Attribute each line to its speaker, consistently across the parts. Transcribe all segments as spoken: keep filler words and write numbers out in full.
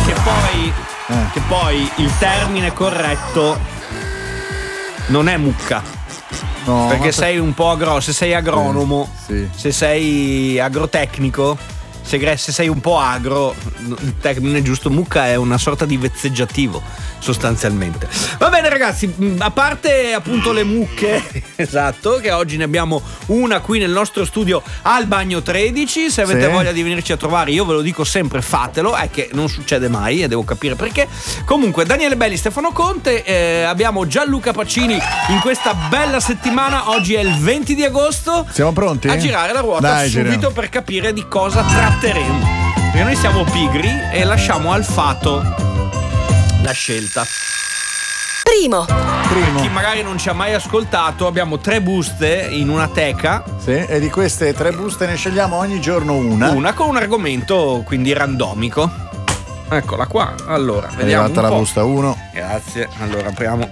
Speaker 1: che poi, eh. che poi il termine corretto non è mucca. No, perché sei un po' agro, se sei agronomo, sì, sì. se sei agrotecnico, se, se sei un po' agro, il termine giusto, mucca è una sorta di vezzeggiativo sostanzialmente. Va bene ragazzi, a parte appunto le mucche, esatto, che oggi ne abbiamo una qui nel nostro studio al Bagno tredici, se avete sì. voglia di venirci a trovare, io ve lo dico sempre, fatelo, è che non succede mai e devo capire perché. Comunque Daniele Belli, Stefano Conte, eh, abbiamo Gianluca Pacini in questa bella settimana. Oggi è il venti di agosto.
Speaker 2: Siamo pronti?
Speaker 1: A girare la ruota Dai, subito giriamo. Per capire di cosa tratteremo, perché noi siamo pigri e lasciamo al fato la scelta.
Speaker 3: Primo.
Speaker 2: Primo.
Speaker 1: Chi magari non ci ha mai ascoltato, abbiamo tre buste in una teca.
Speaker 2: Sì, e di queste tre buste ne scegliamo ogni giorno una.
Speaker 1: Una con un argomento quindi randomico. Eccola qua. Allora,
Speaker 2: è
Speaker 1: vediamo
Speaker 2: arrivata
Speaker 1: un
Speaker 2: la
Speaker 1: po'.
Speaker 2: busta uno.
Speaker 1: Grazie. Allora, apriamo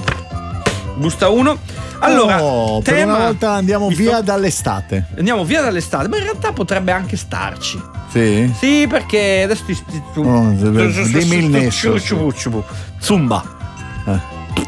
Speaker 1: busta uno. Allora,
Speaker 2: oh,
Speaker 1: tema,
Speaker 2: per una volta andiamo
Speaker 1: visto?
Speaker 2: via dall'estate.
Speaker 1: Andiamo via dall'estate, ma in realtà potrebbe anche starci.
Speaker 2: Sì?
Speaker 1: Sì, perché adesso ti, ti tu,
Speaker 2: oh, dimmi il nesso.
Speaker 1: Zumba.
Speaker 2: Eh.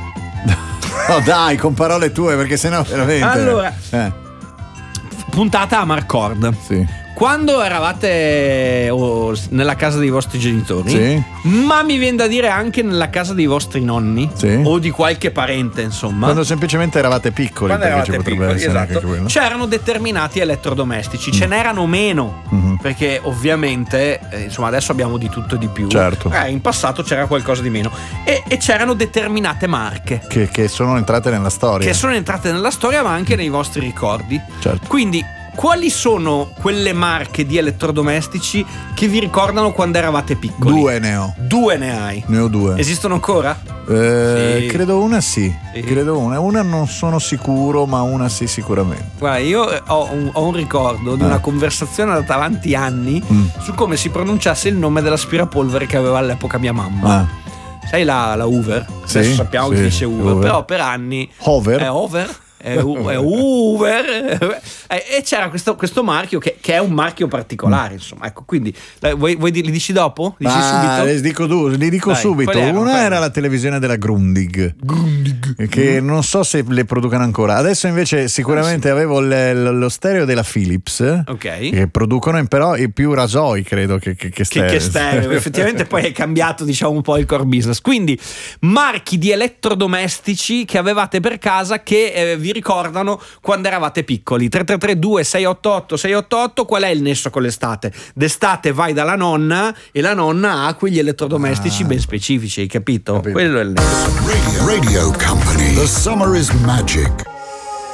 Speaker 2: No, dai, con parole tue, perché sennò veramente.
Speaker 1: Allora,
Speaker 2: eh.
Speaker 1: puntata a Marcord.
Speaker 2: Sì.
Speaker 1: Quando eravate oh, nella casa dei vostri genitori,
Speaker 2: sì.
Speaker 1: ma mi viene da dire anche nella casa dei vostri nonni,
Speaker 2: sì.
Speaker 1: o di qualche parente, insomma.
Speaker 2: Quando semplicemente eravate piccoli,
Speaker 1: Quando
Speaker 2: perché
Speaker 1: eravate
Speaker 2: ci potrebbe
Speaker 1: piccoli,
Speaker 2: essere
Speaker 1: esatto.
Speaker 2: anche quello.
Speaker 1: C'erano determinati elettrodomestici, mm. ce n'erano meno, mm-hmm. perché ovviamente, eh, insomma, adesso abbiamo di tutto e di più.
Speaker 2: Certo.
Speaker 1: Eh, in passato c'era qualcosa di meno. E, e c'erano determinate marche
Speaker 2: che, che sono entrate nella storia.
Speaker 1: Che sono entrate nella storia, ma anche nei vostri ricordi.
Speaker 2: Certo.
Speaker 1: Quindi, quali sono quelle marche di elettrodomestici che vi ricordano quando eravate piccoli?
Speaker 2: Due ne ho.
Speaker 1: Due ne hai?
Speaker 2: Ne ho due.
Speaker 1: Esistono ancora?
Speaker 2: Eh,
Speaker 1: sì.
Speaker 2: Credo una sì.
Speaker 1: sì.
Speaker 2: Credo una. Una non sono sicuro, ma una sì sicuramente.
Speaker 1: Guarda, io ho un, ho un ricordo di
Speaker 2: eh.
Speaker 1: una conversazione andata avanti anni
Speaker 2: mm.
Speaker 1: su come si pronunciasse il nome dell'aspirapolvere che aveva all'epoca mia mamma.
Speaker 2: Ah.
Speaker 1: Sai la, la Hoover?
Speaker 2: Sì,
Speaker 1: Adesso sappiamo
Speaker 2: sì,
Speaker 1: che dice Hoover,
Speaker 2: Hoover,
Speaker 1: però per anni
Speaker 2: Hover.
Speaker 1: È Hover? È, u- è Hoover. E c'era questo, questo marchio che, che è un marchio particolare, insomma. Ecco, quindi vuoi, vuoi li dici dopo? Dici
Speaker 2: ah,
Speaker 1: subito?
Speaker 2: Li dico, tu, li dico
Speaker 1: Dai,
Speaker 2: subito.
Speaker 1: erano,
Speaker 2: Una
Speaker 1: quali?
Speaker 2: era la televisione della Grundig,
Speaker 1: Grundig.
Speaker 2: che mm. non so se le producano ancora. Adesso invece sicuramente ah, sì. avevo le, lo stereo della Philips,
Speaker 1: okay.
Speaker 2: che producono però i più rasoi, credo che, che, che stereo.
Speaker 1: Che, che stereo. Effettivamente poi è cambiato, diciamo, un po' il core business. Quindi marchi di elettrodomestici che avevate per casa che eh, vi ricordano quando eravate piccoli. Tre tre tre due sei otto otto sei otto otto. Qual è il nesso con l'estate? D'estate vai dalla nonna e la nonna ha quegli elettrodomestici ah. ben specifici, hai capito? capito? Quello è il nesso.
Speaker 4: Radio, Radio Company. The summer is magic.